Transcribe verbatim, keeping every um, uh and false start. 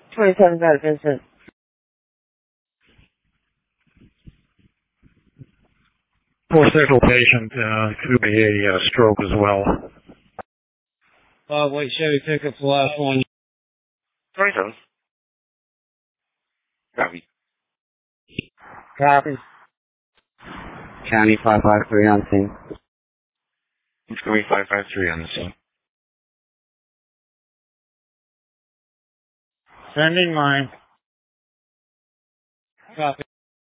twenty-seven got Vincent. For scheduled patient, uh, could be a uh, stroke as well. Uh, wait, Chevy pickup's the last one. twenty-seven. Copy. Copy. County five five three on scene. It's going to be five five three on the scene. Sending mine. Copy.